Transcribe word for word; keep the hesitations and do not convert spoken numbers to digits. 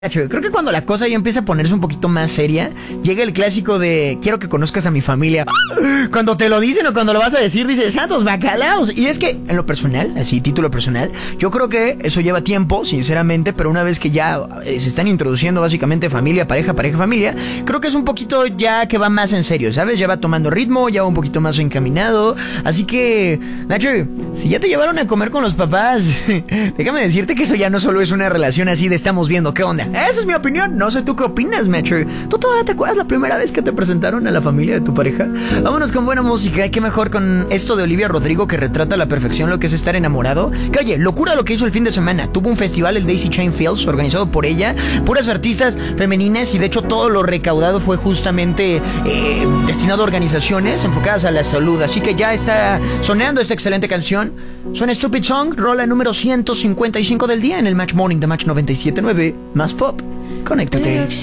Creo que cuando la cosa ya empieza a ponerse un poquito más seria, llega el clásico de quiero que conozcas a mi familia. Cuando te lo dicen o cuando lo vas a decir, dices santos bacalaos. Y es que en lo personal, así título personal, yo creo que eso lleva tiempo, sinceramente, pero una vez que ya eh, se están introduciendo básicamente familia, pareja, pareja, familia, creo que es un poquito ya que va más en serio, ¿sabes? Ya va tomando ritmo, ya va un poquito más encaminado. Así que, Nacho, si ya te llevaron a comer con los papás, déjame decirte que eso ya no solo es una relación así de estamos viendo qué onda. Esa es mi opinión, no sé tú qué opinas, Metro. ¿Tú todavía te acuerdas la primera vez que te presentaron a la familia de tu pareja? Vámonos con buena música, y qué mejor con esto de Olivia Rodrigo que retrata a la perfección lo que es estar enamorado. Que oye, locura lo que hizo el fin de semana. Tuvo un festival, el Daisy Chain Fields, organizado por ella, puras artistas femeninas, y de hecho todo lo recaudado fue justamente eh, destinado a organizaciones enfocadas a la salud. Así que ya está sonando esta excelente canción. Suena Stupid Song, rola número ciento cincuenta y cinco del día en el Match Morning de Match noventa y siete punto nueve, más pop. Conéctate.